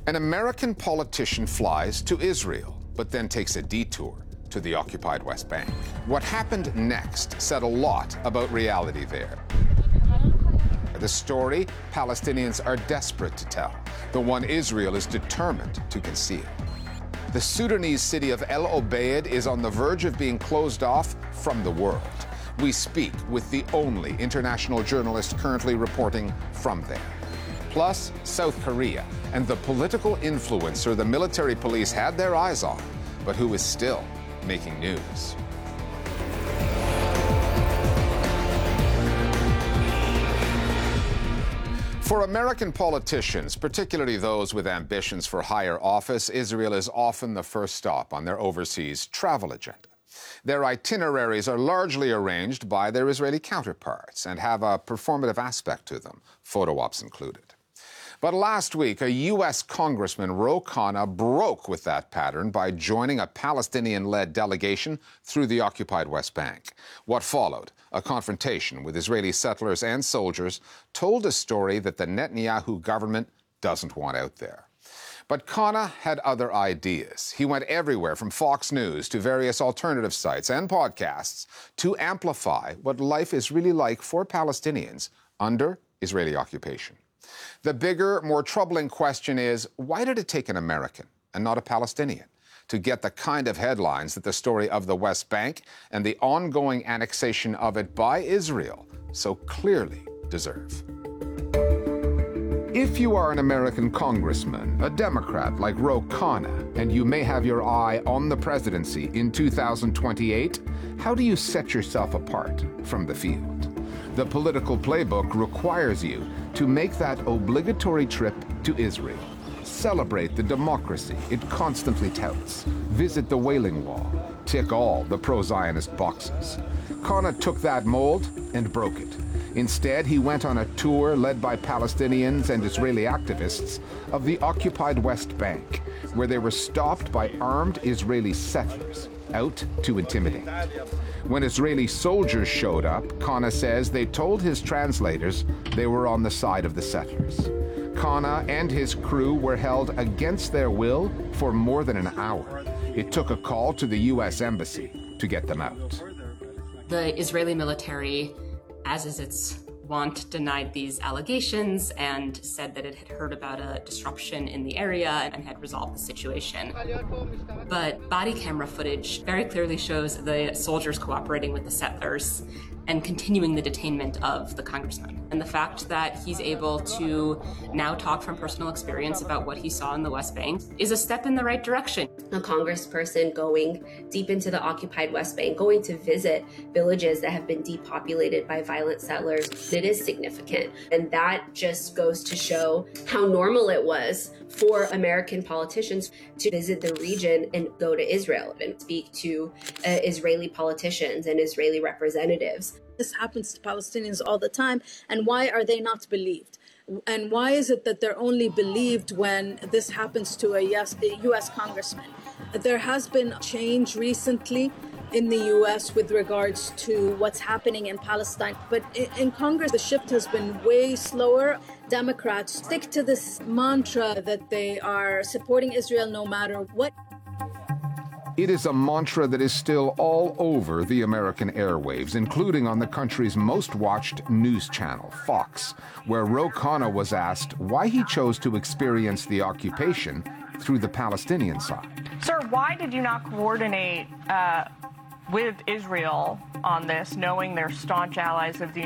An American politician flies to Israel, but then takes a detour to the occupied West Bank. What happened next said a lot about reality there. The story Palestinians are desperate to tell, the one Israel is determined to conceal. The Sudanese city of El Obeid is on the verge of being closed off from the world. We speak with the only international journalist currently reporting from there. Plus, South Korea and the political influencer the military police had their eyes on, but who is still making news. For American politicians, particularly those with ambitions for higher office, Israel is often the first stop on their overseas travel agenda. Their itineraries are largely arranged by their Israeli counterparts and have a performative aspect to them, photo ops included. But last week, a U.S. Congressman, Ro Khanna, broke with that pattern by joining a Palestinian-led delegation through the occupied West Bank. What followed, a confrontation with Israeli settlers and soldiers, told a story that the Netanyahu government doesn't want out there. But Khanna had other ideas. He went everywhere from Fox News to various alternative sites and podcasts to amplify what life is really like for Palestinians under Israeli occupation. The bigger, more troubling question is, why did it take an American and not a Palestinian to get the kind of headlines that the story of the West Bank and the ongoing annexation of it by Israel so clearly deserve? If you are an American congressman, a Democrat like Ro Khanna, and you may have your eye on the presidency in 2028, how do you set yourself apart from the field? The political playbook requires you to make that obligatory trip to Israel. Celebrate the democracy it constantly touts. Visit the Wailing Wall. Tick all the pro-Zionist boxes. Khanna took that mold and broke it. Instead, he went on a tour led by Palestinians and Israeli activists of the occupied West Bank, where they were stopped by armed Israeli settlers out to intimidate. When Israeli soldiers showed up, Khanna says they told his translators they were on the side of the settlers. Khanna and his crew were held against their will for more than an hour. It took a call to the U.S. Embassy to get them out. The Israeli military, as is its wont, denied these allegations and said that it had heard about a disruption in the area and had resolved the situation. But body camera footage very clearly shows the soldiers cooperating with the settlers and continuing the detainment of the congressman. And the fact that he's able to now talk from personal experience about what he saw in the West Bank is a step in the right direction. A congressperson going deep into the occupied West Bank, going to visit villages that have been depopulated by violent settlers, it is significant. And that just goes to show how normal it was for American politicians to visit the region and go to Israel and speak to Israeli politicians and Israeli representatives. This happens to Palestinians all the time, and why are they not believed? And why is it that they're only believed when this happens to a U.S. congressman? There has been change recently in the U.S. with regards to what's happening in Palestine, but in Congress, the shift has been way slower. Democrats stick to this mantra that they are supporting Israel no matter what. It is a mantra that is still all over the American airwaves, including on the country's most watched news channel, Fox, where Ro Khanna was asked why he chose to experience the occupation through the Palestinian side. Sir, why did you not coordinate with Israel on this, knowing they're staunch allies of the